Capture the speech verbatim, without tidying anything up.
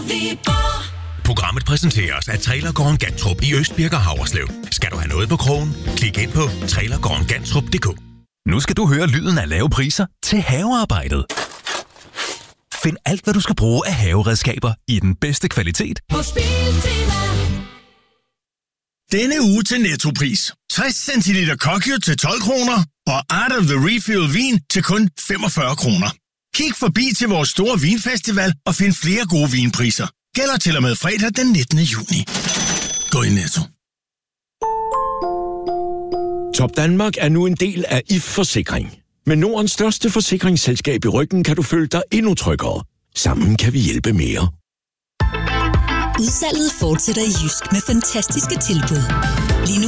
Viborg. Programmet præsenteres af Trailergården Gantrup i Østbirk og Haverslev. Skal du have noget på krogen? Klik ind på trailergården gantrup punktum d k. Nu skal du høre lyden af lave priser til havearbejdet. Find alt, hvad du skal bruge af haveredskaber i den bedste kvalitet. Hos Biltema. Denne uge til Nettopris. tres centiliter Kokyo til tolv kroner og Art of the Refill vin til kun femogfyrre kroner. Kig forbi til vores store vinfestival og find flere gode vinpriser. Gælder til og med fredag den nittende juni. Gå i Netto. Top Danmark er nu en del af I F Forsikring. Med Nordens største forsikringsselskab i ryggen kan du føle dig endnu tryggere. Sammen kan vi hjælpe mere. Udsalget fortsætter i Jysk med fantastiske tilbud.